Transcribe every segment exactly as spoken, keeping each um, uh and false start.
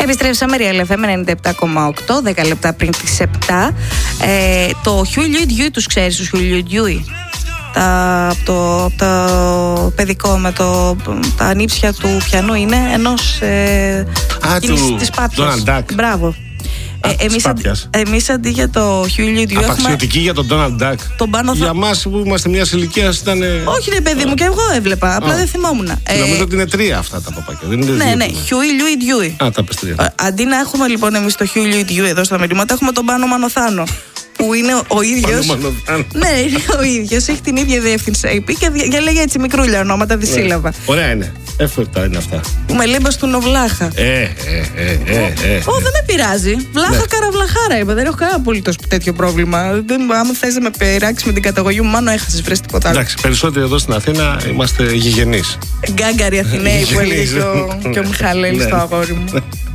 Επιστρέψαμε, Real εφ εμ ενενήντα επτά κόμμα οκτώ, δέκα λεπτά πριν τις επτά. Ε, το Huey Lewis Dewey τους ξέρεις, τους Huey Lewis Dewey? Τα, το, το παιδικό με το, τα ανήψια του πιανού είναι ενός ε, Α, του της Πάπιας. Donald Duck. Μπράβο. Α, ε, εμείς, αντί, εμείς αντί για το Huey Lewis Dewey απαξιωτική για τον Donald Duck. Τον πάνω θα... Για εμάς που είμαστε μια ηλικία ήταν. Όχι ρε παιδί μου, και εγώ έβλεπα. Απλά oh. δεν θυμόμουν. Ε, νομίζω ότι είναι τρία αυτά τα παπάκια. Δεν είναι ναι, ναι. Huey Lewis Dewey. Α, τα πες τρία. Αντί να έχουμε λοιπόν εμείς το Huey Lewis Dewey εδώ στα μηνύματα, έχουμε τον Πάνο Μανοθάνο. Που είναι ο ίδιος. Ναι, είναι ο ίδιος. Έχει την ίδια διεύθυνση άι πι και διαλέγει έτσι μικρούλια ονόματα, δυσύλλαβα. Ωραία είναι. Εύκολα είναι αυτά. Που με λέει Μπαστούνο-Βλάχα. Ε, ε, ε, ε, ε. Ω, δεν με πειράζει. Βλάχα καραβλαχάρα είπα. Δεν έχω κανένα απολύτως τέτοιο πρόβλημα. Αν θες να με πειράξει με την καταγωγή μου, μάλλον έχασες, βρες τίποτα άλλο. Εντάξει, περισσότεροι εδώ στην Αθήνα είμαστε γηγενείς. Γκάγκαροι Αθηναίοι που έλεγε και ο Μιχαλέλης το αγόρι μου.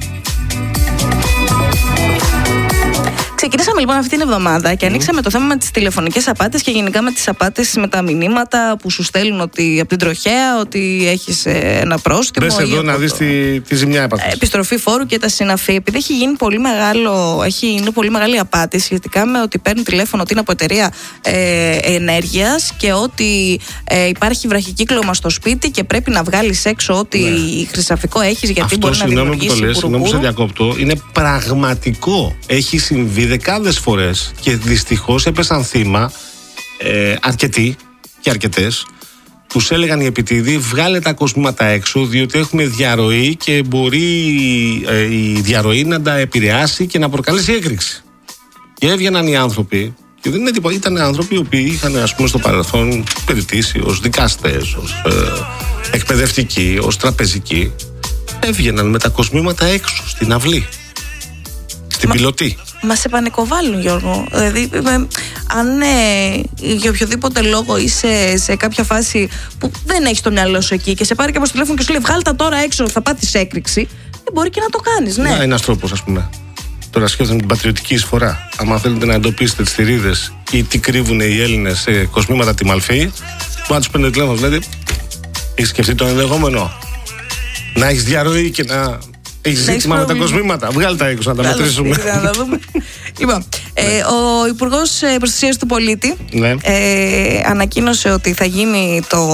Ξεκινήσαμε λοιπόν αυτή την εβδομάδα και ανοίξαμε mm. το θέμα με τις τηλεφωνικές απάτες και γενικά με τις απάτες με τα μηνύματα που σου στέλνουν ότι από την τροχέα ότι έχεις ένα πρόστιμο. Μπες εδώ να δεις τη, τη ζημιά έπαθες. Επιστροφή φόρου και τα συναφή. Επειδή έχει γίνει πολύ μεγάλο, έχει γίνει πολύ μεγάλη απάτη σχετικά με ότι παίρνουν τηλέφωνο ότι είναι από εταιρεία ε, ενέργειας και ότι ε, υπάρχει βραχικύκλωμα στο σπίτι και πρέπει να βγάλεις έξω ό,τι ναι. χρυσαφικό έχεις γιατί αυτό, μπορεί να δημιουργήσει κουρουκούρου. Συγγνώμη που σε διακόπτω, είναι πραγματικό. Έχει συμβεί δεκάδες φορές και δυστυχώς έπεσαν θύμα ε, αρκετοί και αρκετές. Τους έλεγαν οι επιτίδοι βγάλε τα κοσμήματα έξω διότι έχουμε διαρροή και μπορεί ε, η διαρροή να τα επηρεάσει και να προκαλέσει έκρηξη. Και έβγαιναν οι άνθρωποι και δεν είναι τίποτα, ήταν άνθρωποι οι οποίοι είχαν ας πούμε στο παρελθόν περιττήσει ως δικαστές, ως ε, εκπαιδευτικοί, ως τραπεζικοί. Έβγαιναν με τα κοσμήματα έξω στην αυλή, στην Μα... πιλωτή. Μα σε πανικοβάλλουν, Γιώργο. Δηλαδή, αν ε, για οποιοδήποτε λόγο είσαι σε κάποια φάση που δεν έχεις το μυαλό σου εκεί και σε πάρει κάποιος τηλέφωνο και σου λέει βγάλ' τα τώρα έξω, θα πάθεις έκρηξη, δεν μπορεί και να το κάνεις, ναι. Να, ένας τρόπος, ας πούμε. Τώρα σκέφτομαι την πατριωτική εισφορά. Αν θέλετε να εντοπίσετε τις θηρίδες ή τι κρύβουν οι Έλληνες σε κοσμήματα τη Μαλφή, μπορεί να τους παίρνετε τηλέφωνο. Δηλαδή, έχεις σκεφτεί το ενδεχόμενο να έχεις διαρροή και να. Έχει ζήτημα με τα κοσμήματα. Βγάλε τα έξω να τα μετρήσουμε. Λοιπόν, ε, ο Υπουργός Προστασίας του Πολίτη ναι. ε, ανακοίνωσε ότι θα γίνει το.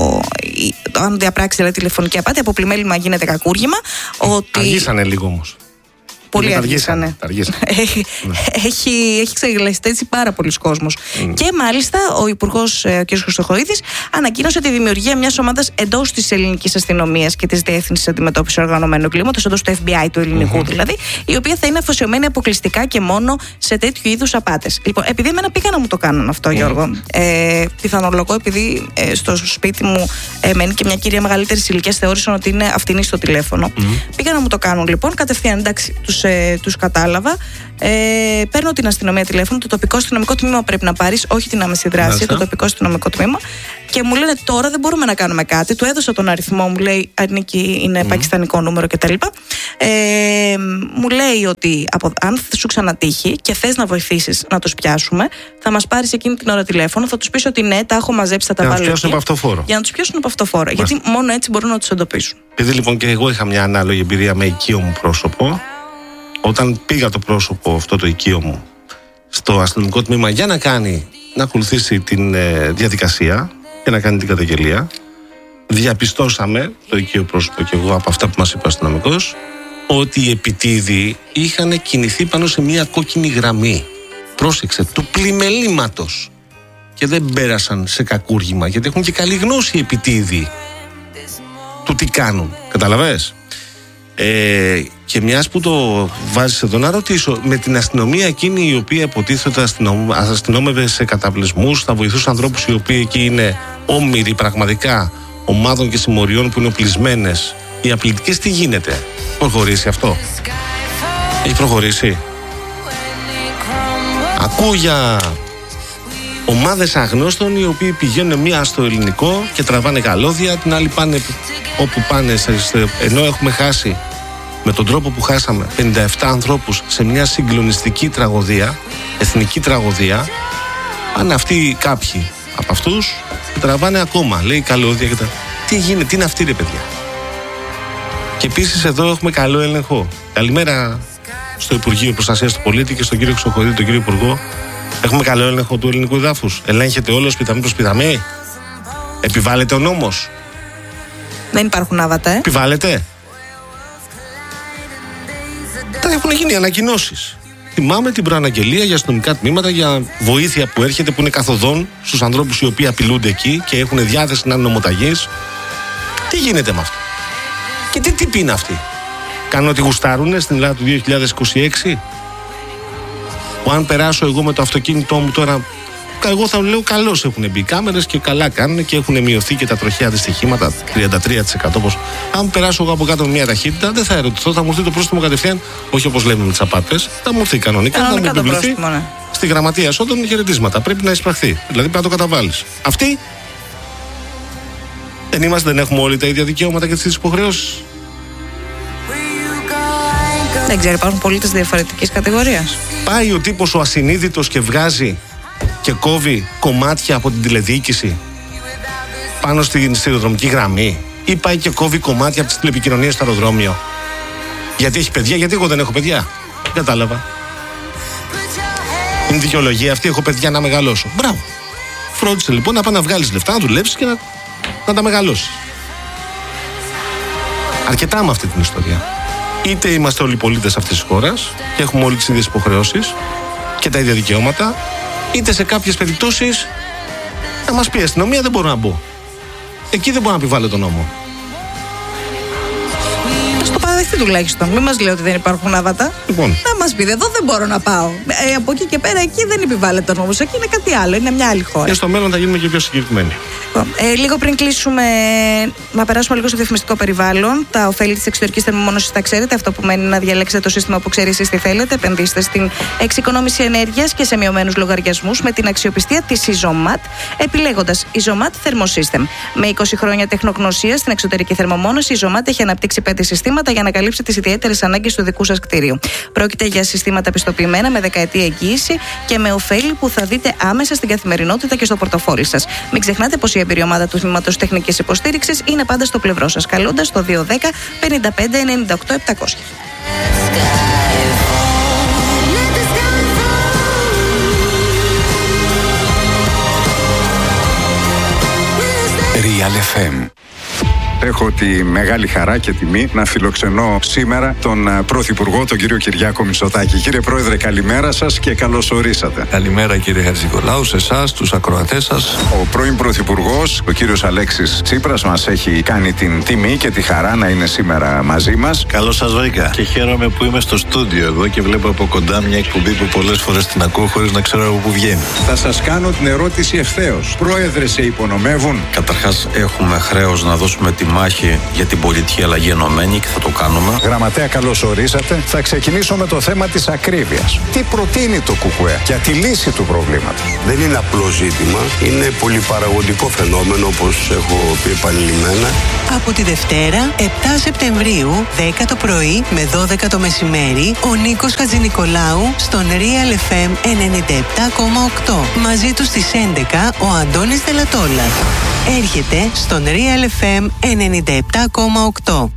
το αν διαπράξει δηλαδή, τηλεφωνική απάτη, από πλημέλημα γίνεται κακούργημα. Ότι... Αργήσανε λίγο όμως. Πολύ αργήσανε. Έχει, ναι. έχει, έχει ξεγελαστεί έτσι πάρα πολλοί κόσμος. Mm. Και μάλιστα ο Υπουργός ο κ. Χρυστοχοΐδης ανακοίνωσε τη δημιουργία μιας ομάδας εντός της ελληνικής αστυνομίας και της Διεύθυνσης Αντιμετώπισης Οργανωμένου Εγκλήματος, εντός του εφ μπι άι του ελληνικού mm-hmm. δηλαδή, η οποία θα είναι αφοσιωμένη αποκλειστικά και μόνο σε τέτοιου είδους απάτες. Λοιπόν, επειδή εμένα πήγα να μου το κάνουν αυτό, mm. Γιώργο, ε, πιθανολογώ επειδή ε, στο σπίτι μου ε, μένει και μια κυρία μεγαλύτερης ηλικίας, θεώρησαν ότι είναι αυτινή στο τηλέφωνο. Mm. Πήγα να μου το κάνουν λοιπόν, κατευθείαν εντάξει. Τους, ε, τους κατάλαβα. Ε, παίρνω την αστυνομία τηλέφωνο. Το τοπικό αστυνομικό τμήμα πρέπει να πάρεις, όχι την άμεση δράση. Μάλιστα. Το τοπικό αστυνομικό τμήμα. Και μου λένε τώρα δεν μπορούμε να κάνουμε κάτι. Του έδωσα τον αριθμό, μου λέει Αρνίκη είναι mm. πακιστανικό νούμερο κτλ. Ε, μου λέει ότι από, αν σου ξανατύχει και θες να βοηθήσεις να τους πιάσουμε, θα μας πάρεις εκείνη την ώρα τηλέφωνο. Θα τους πεις ότι ναι, τα έχω μαζέψει, θα τα βάλω. Για να τους πιάσουν από αυτοφόρο. Για να τους πιάσουν από αυτοφόρο. Γιατί μόνο έτσι μπορούν να τους εντοπίσουν. Επειδή λοιπόν και εγώ είχα μια ανάλογη εμπειρία με οικείο μου πρόσωπο. Όταν πήγα το πρόσωπο αυτό το οικείο μου στο αστυνομικό τμήμα για να κάνει, να ακολουθήσει την ε, διαδικασία και να κάνει την καταγγελία, διαπιστώσαμε, το οικείο πρόσωπο και εγώ από αυτά που μας είπε ο αστυνομικός, ότι οι επιτίδοι είχαν κινηθεί πάνω σε μια κόκκινη γραμμή. Πρόσεξε, του πλημελήματος. Και δεν πέρασαν σε κακούργημα, γιατί έχουν και καλή γνώση οι επιτίδοι του τι κάνουν. Καταλαβες? Ε, και μιας που το βάζεις εδώ να ρωτήσω, με την αστυνομία εκείνη η οποία υποτίθεται αστυνόμευε σε καταπλησμούς, θα βοηθούσε ανθρώπους οι οποίοι εκεί είναι όμοιροι πραγματικά ομάδων και συμμοριών που είναι οπλισμένες, οι απλητικές, τι γίνεται? Προχωρήσει αυτό? Έχει προχωρήσει? Ακούω για ομάδες αγνώστων οι οποίοι πηγαίνουν μία στο ελληνικό και τραβάνε καλώδια, την άλλη πάνε όπου πάνε, ενώ έχουμε χάσει με τον τρόπο που χάσαμε πενήντα επτά ανθρώπους σε μια συγκλονιστική τραγωδία, εθνική τραγωδία, πάνε αυτοί κάποιοι από αυτούς και τραβάνε ακόμα, λέει καλώδια και τα... Τι γίνεται, τι είναι αυτή ρε παιδιά? Και επίσης εδώ έχουμε καλό έλεγχο. Καλημέρα στο Υπουργείο Προστασίας του Πολίτη και στον κύριο Χρυσοχοίδη, τον κύριο Υπουργό. Έχουμε καλό έλεγχο του ελληνικού εδάφους. Ελέγχεται όλο σπιταμή προς σπιταμή. Επιβάλλεται ο νόμος. Δεν υπάρχουν άβατα, ε. Επιβάλλεται. Τα έχουν γίνει ανακοινώσεις. Θυμάμαι την προαναγγελία για αστυνομικά τμήματα, για βοήθεια που έρχεται, που είναι καθοδόν στους ανθρώπους οι οποίοι απειλούνται εκεί και έχουν διάθεση να είναι νομοταγείς. Τι γίνεται με αυτό? Και τι τύποι είναι αυτοί? Κάνουν ότι γουστάρουνε στην Ελλάδα του δύο χιλιάδες είκοσι έξι? Που αν περάσω εγώ με το αυτοκίνητό μου τώρα, εγώ θα λέω καλώς έχουν μπει οι κάμερες και καλά κάνουν και έχουν μειωθεί και τα τροχαία δυστυχήματα τριάντα τρία τοις εκατό. Πως, αν περάσω εγώ από κάτω με μια ταχύτητα, δεν θα ερωτηθώ, θα μου έρθει το πρόστιμο κατευθείαν, όχι όπως λέμε με τις απάτες, θα μου έρθει κανονικά, θα μου επιβληθεί ναι. Στη γραμματεία εσόδων χαιρετίσματα. Πρέπει να εισπραχθεί. Δηλαδή πρέπει να το καταβάλεις. Αυτοί δεν είμαστε, δεν έχουμε όλοι τα ίδια δικαιώματα και τις υποχρεώσεις. Δεν ξέρω, υπάρχουν πολίτες διαφορετικής κατηγορίας. Πάει ο τύπος ο ασυνείδητος και βγάζει και κόβει κομμάτια από την τηλεδιοίκηση πάνω στην σιδηροδρομική γραμμή, ή πάει και κόβει κομμάτια από τις τηλεπικοινωνίες στο αεροδρόμιο γιατί έχει παιδιά? Γιατί εγώ δεν έχω παιδιά? Δεν κατάλαβα. Είναι δικαιολογία αυτή? Έχω παιδιά να μεγαλώσω. Μπράβο. Φρόντισε λοιπόν να πάει να βγάλεις λεφτά, να δουλέψεις και να, να τα μεγαλώσεις. Αρκετά με αυτή την ιστορία. Είτε είμαστε όλοι πολίτες αυτής της χώρας και έχουμε όλοι τις ίδιες υποχρεώσεις και τα ίδια δικαιώματα, είτε σε κάποιες περιπτώσεις να μας πει η αστυνομία δεν μπορώ να μπω. Εκεί δεν μπορώ να επιβάλλω τον νόμο. Ας το παραδεχτεί τουλάχιστον. Μην μας λέει ότι δεν υπάρχουν άβατα. Λοιπόν. Να μας πει εδώ δεν μπορώ να πάω. Ε, από εκεί και πέρα εκεί δεν επιβάλλεται ο νόμος. Εκεί είναι κάτι άλλο. Είναι μια άλλη χώρα. Και στο μέλλον θα γίνουμε και πιο συγκεκριμένοι. Ε, λίγο πριν κλείσουμε, να περάσουμε λίγο στο διαφημιστικό περιβάλλον. Τα ωφέλη της εξωτερικής θερμομόνωσης τα ξέρετε. Αυτό που μένει να διαλέξετε το σύστημα που ξέρει εσείς τι θέλετε. Επενδύστε στην εξοικονόμηση ενέργειας και σε μειωμένους λογαριασμούς με την αξιοπιστία της Isomat, επιλέγοντας Isomat Thermosystem. Με είκοσι χρόνια τεχνογνωσία στην εξωτερική θερμομόνωση, η Isomat έχει αναπτύξει πέντε συστήματα για να καλύψει τις ιδιαίτερες ανάγκες του δικού σας κτίριου. Πρόκειται για συστήματα πιστοποιημένα με δεκαετή εγγύηση και με ωφέλη που θα δείτε άμεσα στην καθημερινότητα και στο πορτοφόλι σας. Μην ξεχνάτε πως η εμπειριομάδα του Τμήματος Τεχνικής Υποστήριξης είναι πάντα στο πλευρό σας, καλώντας το δύο ένα μηδέν πέντε πέντε εννιά οκτώ επτακόσια. Real εφ εμ. Έχω τη μεγάλη χαρά και τιμή να φιλοξενώ σήμερα τον Πρωθυπουργό, τον κύριο Κυριάκο Μητσοτάκη. Κύριε Πρόεδρε, καλημέρα σας και καλώς ορίσατε. Καλημέρα κύριε Χατζηνικολάου, σε εσάς, τους ακροατές σας. Ο πρώην Πρωθυπουργός, ο κύριος Αλέξης Τσίπρας, μας έχει κάνει την τιμή και τη χαρά να είναι σήμερα μαζί μας. Καλώς σας βρήκα και χαίρομαι που είμαι στο στούντιο εδώ και βλέπω από κοντά μια εκπομπή που πολλές φορές την ακούω χωρίς να ξέρω από πού βγαίνει. Θα σας κάνω την ερώτηση ευθέως. Πρόεδρε, σε υπονομεύουν? Καταρχάς, έχουμε χρέος να δώσουμε τη μάχη για την πολιτική αλλαγή ενωμένη και θα το κάνουμε. Γραμματέα, καλώς ορίσατε. Θα ξεκινήσω με το θέμα της ακρίβειας. Τι προτείνει το ΚΚΕ για τη λύση του προβλήματος? Δεν είναι απλό ζήτημα. Είναι πολυπαραγωγικό φαινόμενο, όπως έχω πει επανειλημμένα. Από τη Δευτέρα, επτά Σεπτεμβρίου, δέκα το πρωί με δώδεκα το μεσημέρι, ο Νίκος Χατζηνικολάου στον Real εφ εμ ενενήντα επτά κόμμα οκτώ. Μαζί του στις έντεκα ο Αντώνης Τελατόλας. Έρχεται στον Real εφ εμ ενενήντα επτά κόμμα οκτώ.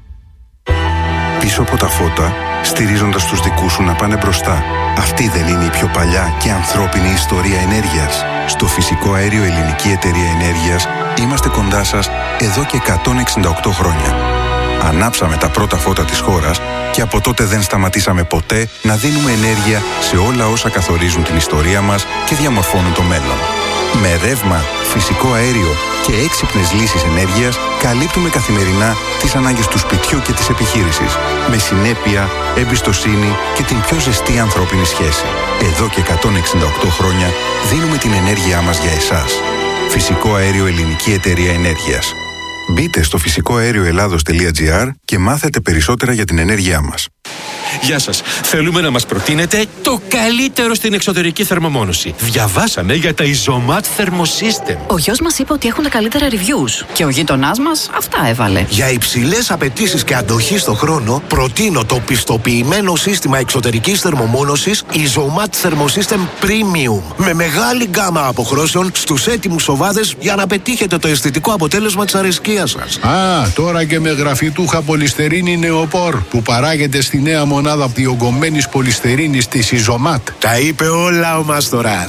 Πίσω από τα φώτα, στηρίζοντας τους δικούς σου να πάνε μπροστά. Αυτή δεν είναι η πιο παλιά και ανθρώπινη ιστορία ενέργειας? Στο Φυσικό Αέριο Ελληνική Εταιρεία Ενέργειας είμαστε κοντά σας εδώ και εκατόν εξήντα οκτώ χρόνια. Ανάψαμε τα πρώτα φώτα της χώρας και από τότε δεν σταματήσαμε ποτέ να δίνουμε ενέργεια σε όλα όσα καθορίζουν την ιστορία μας και διαμορφώνουν το μέλλον. Με ρεύμα, φυσικό αέριο και έξυπνες λύσεις ενέργειας καλύπτουμε καθημερινά τις ανάγκες του σπιτιού και της επιχείρησης. Με συνέπεια, εμπιστοσύνη και την πιο ζεστή ανθρώπινη σχέση. Εδώ και εκατόν εξήντα οκτώ χρόνια δίνουμε την ενέργειά μας για εσάς. Φυσικό Αέριο Ελληνική Εταιρεία Ενέργειας. Μπείτε στο φυσικό αέριο ελλάδος τελεία τζι άρ και μάθετε περισσότερα για την ενέργειά μας. Γεια σας. Θέλουμε να μας προτείνετε το καλύτερο στην εξωτερική θερμομόνωση. Διαβάσαμε για τα Isomat Thermosystem. Ο γιος μας είπε ότι έχουν τα καλύτερα reviews. Και ο γείτονάς μας αυτά έβαλε. Για υψηλές απαιτήσεις και αντοχή στο χρόνο, προτείνω το πιστοποιημένο σύστημα εξωτερικής θερμομόνωσης Isomat Thermosystem Premium. Με μεγάλη γκάμα αποχρώσεων στους έτοιμους οβάδες για να πετύχετε το αισθητικό αποτέλεσμα της αρεσκίας σας. Α, τώρα και με γραφιτούχα πολυστερίνη νεοπόρ που παράγεται στη νέα μονάδα διογκωμένης πολυστερίνης της Isomat. Τα είπε όλα ο Μάστορας.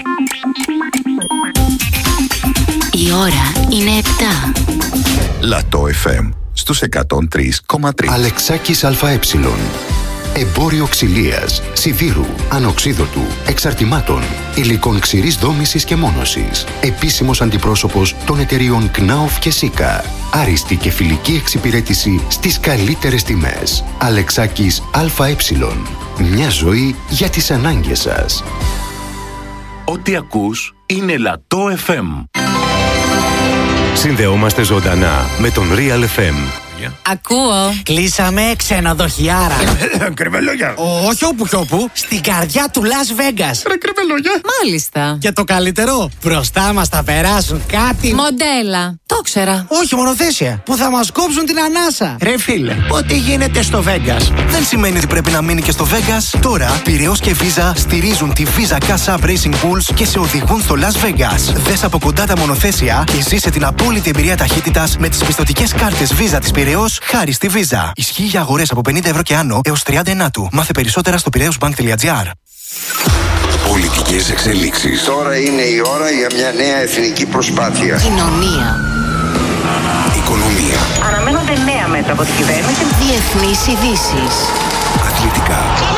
Η ώρα είναι επτά. Λατό εφ εμ στους εκατόν τρία κόμμα τρία. Αλεξάκης ΑΕ. Εμπόριο ξυλίας, σιδήρου, ανοξίδωτου, εξαρτημάτων, υλικών ξηρής δόμησης και μόνωσης. Επίσημος αντιπρόσωπος των εταιριών Knauf και Sika. Άριστη και φιλική εξυπηρέτηση στις καλύτερες τιμές. Αλεξάκης ΑΕ. Μια ζωή για τις ανάγκες σας. Ό,τι ακούς είναι Λατό εφ εμ. Συνδεόμαστε ζωντανά με τον Real εφ εμ. Ακούω. Κλείσαμε ξενοδοχιάρα. Κρυβελόγια. Όχι όπου κι όπου. Στην καρδιά του Las Vegas. Ρε κρυβελόγια. Μάλιστα. Και το καλύτερο, μπροστά μας θα περάσουν κάτι. Μοντέλα. Το ξέρα. Όχι, μονοθέσια. Που θα μας κόψουν την ανάσα. Ρε φίλε, ό,τι γίνεται στο Vegas δεν σημαίνει ότι πρέπει να μείνει και στο Vegas. Τώρα, Πειραιώς και Visa στηρίζουν τη Visa Cash App Racing Pools και σε οδηγούν στο Las Vegas. Δες από κοντά τα μονοθέσια και ζήσε την απόλυτη εμπειρία ταχύτητας με τις πιστωτικές κάρτες Visa της Πειραιώς χάρη στη Visa. Ισχύει για αγορές από πενήντα ευρώ και άνω έως τριάντα ενάτου. Μάθε περισσότερα στο πειραιώσbank.gr. Πολιτικές εξελίξεις. Τώρα είναι η ώρα για μια νέα εθνική προσπάθεια. Κοινωνία. Οικονομία. Αναμένονται νέα μέτρα από την κυβέρνηση. Διεθνείς ειδήσεις. Αθλητικά.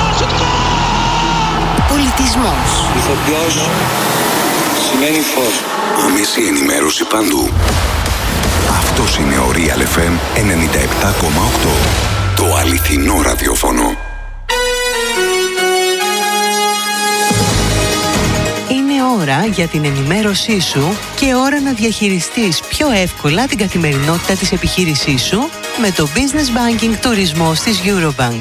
Πολιτισμός. Ηθοποιός σημαίνει φως. Άμεση ενημέρωση παντού. Αυτός είναι ο Real εφ εμ ενενήντα επτά κόμμα οκτώ. Το αληθινό ραδιόφωνο. Είναι ώρα για την ενημέρωσή σου και ώρα να διαχειριστείς πιο εύκολα την καθημερινότητα της επιχείρησής σου με το Business Banking Τουρισμός της Eurobank.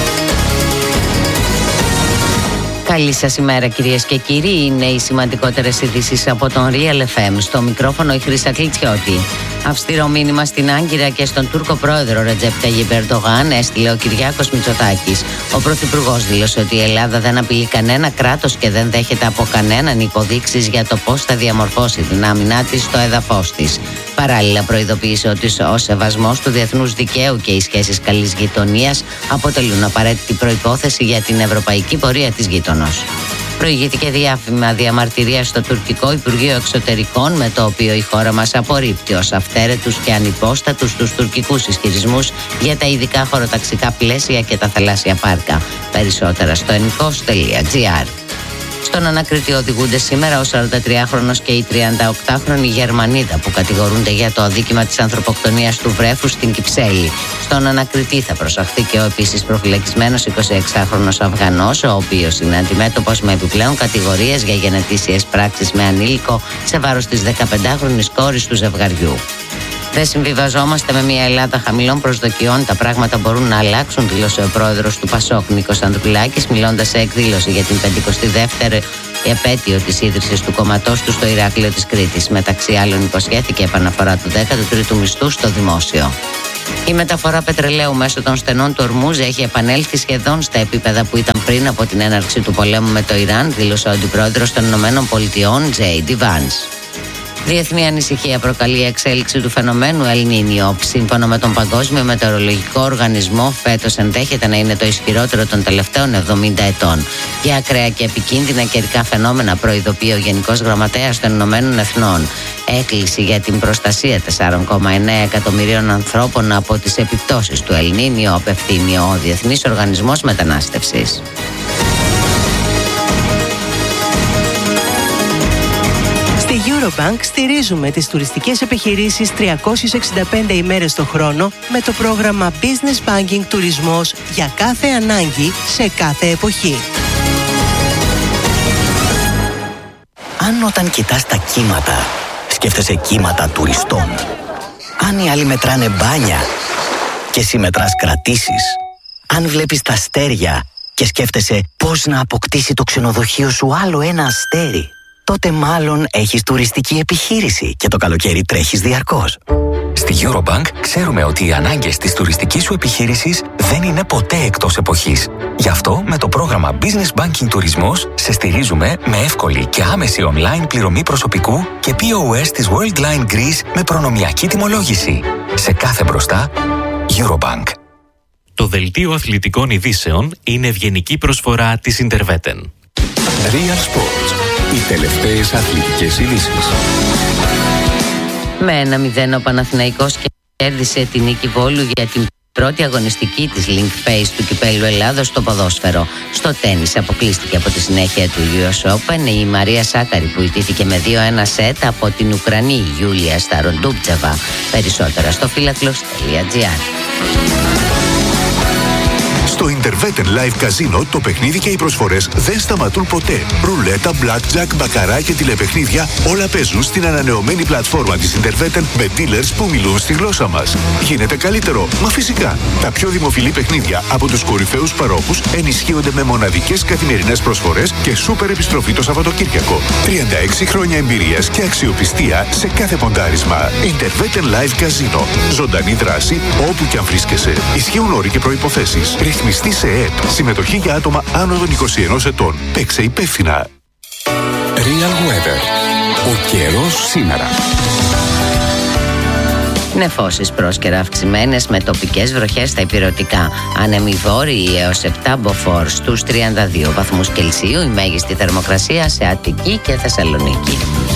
Καλή σας ημέρα κυρίες και κύριοι, είναι οι σημαντικότερες ειδήσεις από τον Real εφ εμ. Στο μικρόφωνο η Χρύσα Κλιτσιώτη. Αυστηρό μήνυμα στην Άγκυρα και στον Τούρκο πρόεδρο Ρετζέπ Ταγιπ Ερντογάν έστειλε ο Κυριάκος Μητσοτάκης. Ο πρωθυπουργός δήλωσε ότι η Ελλάδα δεν απειλεί κανένα κράτος και δεν δέχεται από κανέναν υποδείξεις για το πώς θα διαμορφώσει την άμυνά της στο έδαφος της. Παράλληλα, προειδοποίησε ότι ο σεβασμός του διεθνούς δικαίου και οι σχέσεις καλής γειτονίας αποτελούν απαραίτητη προϋπόθεση για την ευρωπαϊκή πορεία της γείτονος. Προηγήθηκε διάφημα διαμαρτυρία στο τουρκικό Υπουργείο Εξωτερικών, με το οποίο η χώρα μας απορρίπτει ως αυθαίρετους και ανυπόστατους τους τουρκικούς ισχυρισμούς για τα ειδικά χωροταξικά πλαίσια και τα θαλάσσια πάρκα. Περισσότερα στο ενικός τελεία τζι άρ. Στον ανακριτή οδηγούνται σήμερα ο σαραντατριάχρονος και η τριανταοκτάχρονη Γερμανίδα που κατηγορούνται για το αδίκημα της ανθρωποκτονίας του βρέφους στην Κυψέλη. Στον ανακριτή θα προσαχθεί και ο επίσης προφυλακισμένος εικοσιεξάχρονος Αφγανός, ο οποίος είναι αντιμέτωπος με επιπλέον κατηγορίες για γενετήσιες πράξεις με ανήλικο σε βάρος της δεκαπεντάχρονης κόρης του ζευγαριού. Δεν συμβιβαζόμαστε με μια Ελλάδα χαμηλών προσδοκιών. Τα πράγματα μπορούν να αλλάξουν, δήλωσε ο πρόεδρος του Πασόκ, Νίκος Ανδρουλάκης, μιλώντας σε εκδήλωση για την πενηκοστή δεύτερη επέτειο της ίδρυσης του κόμματός του στο Ηράκλειο της Κρήτης. Μεταξύ άλλων, υποσχέθηκε επαναφορά του δέκατου τρίτου μισθού στο δημόσιο. Η μεταφορά πετρελαίου μέσω των στενών του Ορμούζ έχει επανέλθει σχεδόν στα επίπεδα που ήταν πριν από την έναρξη του πολέμου με το Ιράν, δήλωσε ο αντιπρόεδρος των Ηνωμένων Πολιτειών, τζέι ντι Vance. Διεθνή ανησυχία προκαλεί η εξέλιξη του φαινομένου El Niño. Σύμφωνα με τον Παγκόσμιο Μετεωρολογικό Οργανισμό, φέτος ενδέχεται να είναι το ισχυρότερο των τελευταίων εβδομήντα ετών. Για ακραία και επικίνδυνα καιρικά φαινόμενα προειδοποιεί ο Γενικός Γραμματέας των Ηνωμένων Εθνών. Έκκληση για την προστασία τεσσάρων κόμμα εννέα εκατομμυρίων ανθρώπων από τις επιπτώσεις του El Niño απευθύνει ο Διεθνής Οργανισμός Μετανάστευσης. Στη Eurobank στηρίζουμε τις τουριστικές επιχειρήσεις τριακόσιες εξήντα πέντε ημέρες το χρόνο με το πρόγραμμα Business Banking Τουρισμός για κάθε ανάγκη σε κάθε εποχή. Αν όταν κοιτάς τα κύματα, σκέφτεσαι κύματα τουριστών. Αν οι άλλοι μετράνε μπάνια και εσύ μετράς κρατήσεις. Αν βλέπεις τα αστέρια και σκέφτεσαι πώς να αποκτήσει το ξενοδοχείο σου άλλο ένα αστέρι, τότε μάλλον έχεις τουριστική επιχείρηση και το καλοκαίρι τρέχεις διαρκώς. Στη Eurobank ξέρουμε ότι οι ανάγκες της τουριστικής σου επιχείρησης δεν είναι ποτέ εκτός εποχής. Γι' αυτό με το πρόγραμμα Business Banking Τουρισμός σε στηρίζουμε με εύκολη και άμεση online πληρωμή προσωπικού και πι ο ες της Worldline Greece με προνομιακή τιμολόγηση. Σε κάθε μπροστά, Eurobank. Το δελτίο αθλητικών ειδήσεων είναι ευγενική προσφορά της Interveten. Real Sports. Οι τελευταίες αθλητικές ειδήσεις. Με ένα μηδέν ο Παναθηναϊκός κέρδισε την νίκη Βόλου για την πρώτη αγωνιστική της Link Phase του Κυπέλλου Ελλάδος στο ποδόσφαιρο. Στο τένις αποκλείστηκε από τη συνέχεια του γιου ες Open η Μαρία Σάκαρη που ιτήθηκε με δύο ένα σετ από την Ουκρανή Γιούλια Σταροντούμπτζεβα. Περισσότερα στο φύλακλος τελεία τζι άρ. Στο Interveten Live Casino το παιχνίδι και οι προσφορές δεν σταματούν ποτέ. Ρουλέτα, blackjack, μπακαρά και τηλεπαιχνίδια όλα παίζουν στην ανανεωμένη πλατφόρμα της Interveten με dealers που μιλούν στη γλώσσα μας. Γίνεται καλύτερο, μα φυσικά. Τα πιο δημοφιλή παιχνίδια από τους κορυφαίους παρόχους ενισχύονται με μοναδικές καθημερινές προσφορές και σούπερ επιστροφή το Σαββατοκύριακο. τριάντα έξι χρόνια εμπειρίας και αξιοπιστία σε κάθε ποντάρισμα. Interveten Live Casino. Ζωντανή δράση όπου και αν βρίσκεσαι. Ισχύουν όροι και προϋποθέσεις. Ρυθμιστή σε ΕΕΠ. Συμμετοχή για άτομα άνω των είκοσι ενός ετών. Παίξε υπεύθυνα. Real Weather. Ο καιρός σήμερα. Νεφώσεις πρόσκαιρα αυξημένες με τοπικές βροχές στα ηπειρωτικά. Άνεμοι βόρειοι έως επτά μποφόρ στους τριάντα δύο βαθμούς Κελσίου. Η μέγιστη θερμοκρασία σε Αττική και Θεσσαλονίκη.